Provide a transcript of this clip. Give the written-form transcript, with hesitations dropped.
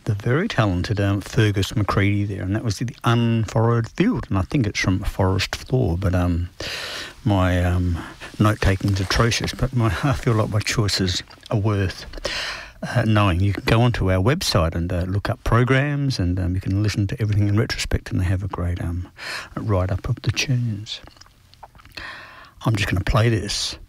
the very talented Fergus McCready there, and that was the Unfurrowed Field, and I think it's from Forest Floor, but my note-taking's atrocious, but I feel like my choices are worth knowing. You can go onto our website and look up programs, and you can listen to everything in retrospect, and they have a great write-up of the tunes. I'm just going to play this.